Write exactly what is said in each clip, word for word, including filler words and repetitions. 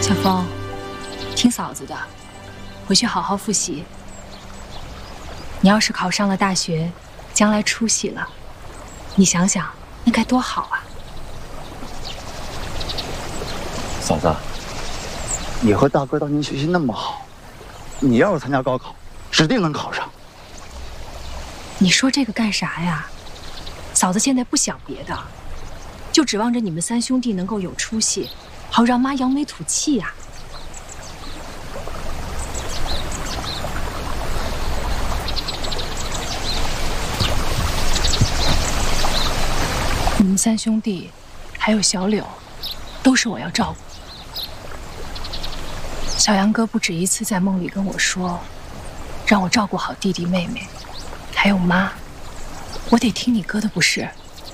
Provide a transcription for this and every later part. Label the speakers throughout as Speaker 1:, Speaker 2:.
Speaker 1: 小峰，听嫂子的，回去好好复习。你要是考上了大学，将来出息了，你想想那该多好啊！
Speaker 2: 嫂子，你和大哥当年学习那么好，你要是参加高考，指定能考上。
Speaker 1: 你说这个干啥呀？嫂子现在不想别的，就指望着你们三兄弟能够有出息，好让妈扬眉吐气呀。你们三兄弟，还有小柳，都是我要照顾。小杨哥不止一次在梦里跟我说，让我照顾好弟弟妹妹，还有妈。我得听你哥的不是？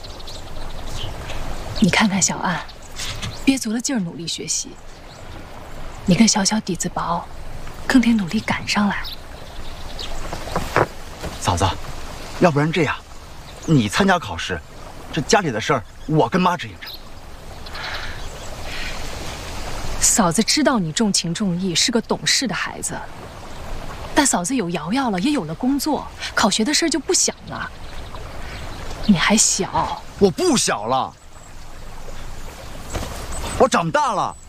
Speaker 1: 你看看小安，憋足了劲儿努力学习。你个小小底子薄，更得努力赶上来。
Speaker 2: 嫂子，要不然这样，你参加考试，这家里的事儿我跟妈指应着。
Speaker 1: 嫂子知道你重情重义，是个懂事的孩子，但嫂子有瑶瑶了，也有了工作，考学的事儿就不想了。你还小，
Speaker 2: 我不小了，我长大了。